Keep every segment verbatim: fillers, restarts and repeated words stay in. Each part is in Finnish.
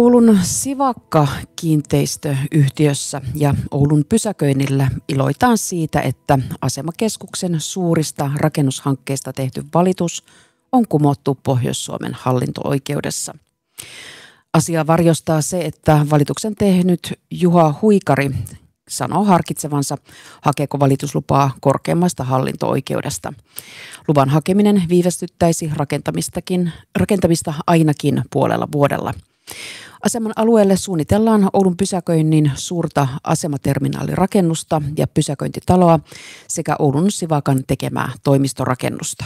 Oulun Sivakka-kiinteistöyhtiössä ja Oulun pysäköinnillä iloitaan siitä, että asemakeskuksen suurista rakennushankkeista tehty valitus on kumottu Pohjois-Suomen hallinto-oikeudessa. Asia varjostaa se, että valituksen tehnyt Juha Huikari sanoo harkitsevansa, hakeeko valituslupaa korkeimmasta hallinto-oikeudesta. Luvan hakeminen viivästyttäisi rakentamistakin, rakentamista ainakin puolella vuodella. Aseman alueelle suunnitellaan Oulun pysäköinnin suurta asematerminaalirakennusta ja pysäköintitaloa sekä Oulun Sivakan tekemää toimistorakennusta.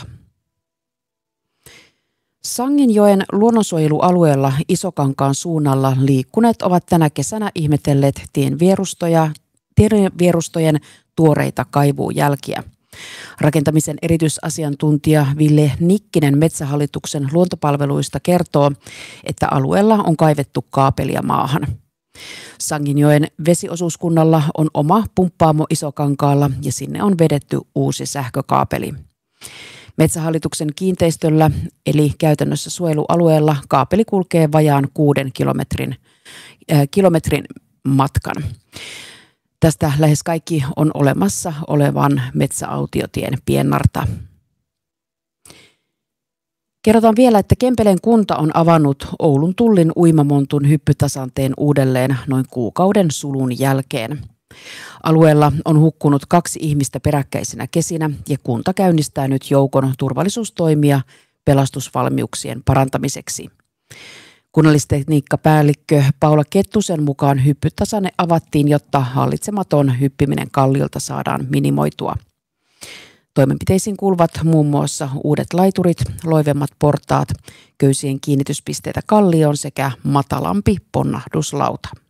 Sanginjoen luonnonsuojelualueella Isokankaan suunnalla liikkuneet ovat tänä kesänä ihmetelleet tienvierustoja, tienvierustojen tuoreita kaivuujälkiä. Rakentamisen erityisasiantuntija Ville Nikkinen Metsähallituksen luontopalveluista kertoo, että alueella on kaivettu kaapelia maahan. Sanginjoen vesiosuuskunnalla on oma pumppaamo Isokankaalla ja sinne on vedetty uusi sähkökaapeli. Metsähallituksen kiinteistöllä eli käytännössä suojelualueella kaapeli kulkee vajaan kuuden kilometrin, äh, kilometrin matkan. Tästä lähes kaikki on olemassa olevan metsäautiotien piennarta. Kerrotaan vielä, että Kempeleen kunta on avannut Oulun Tullin uimamontun hyppytasanteen uudelleen noin kuukauden sulun jälkeen. Alueella on hukkunut kaksi ihmistä peräkkäisinä kesinä ja kunta käynnistää nyt joukon turvallisuustoimia pelastusvalmiuksien parantamiseksi. Kunnallistekniikkapäällikkö Paula Kettusen mukaan hyppytasane avattiin, jotta hallitsematon hyppiminen kalliolta saadaan minimoitua. Toimenpiteisiin kuuluvat muun muassa uudet laiturit, loivemmat portaat, köysien kiinnityspisteitä kallioon sekä matalampi ponnahduslauta.